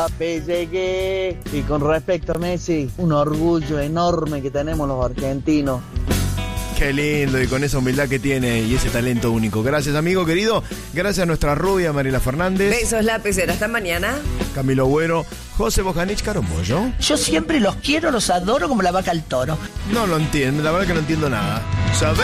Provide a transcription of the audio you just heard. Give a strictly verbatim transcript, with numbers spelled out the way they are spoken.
Papi, llegué. Y con respecto a Messi, un orgullo enorme que tenemos los argentinos. Qué lindo, y con esa humildad que tiene y ese talento único. Gracias, amigo querido. Gracias a nuestra rubia Mariela Fernández. Besos, lápices. Hasta mañana. Camilo Bueno, José Bojanich, Caro Mollo. Yo siempre los quiero, los adoro como la vaca al toro. No lo entiendo, la verdad que no entiendo nada. ¿Sabés?